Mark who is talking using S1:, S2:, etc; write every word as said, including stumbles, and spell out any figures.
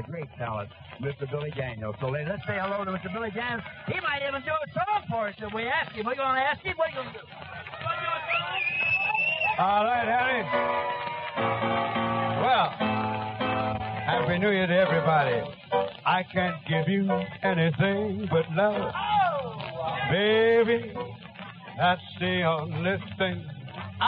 S1: great talent, Mister Billy Daniels. So let's say hello to Mister Billy Daniels. He might even do a song for us if we ask him. We're going to ask him. What are you going to do?
S2: All right, Harry. Well, Happy New Year to everybody. I can't give you anything but love. Baby, that's the only thing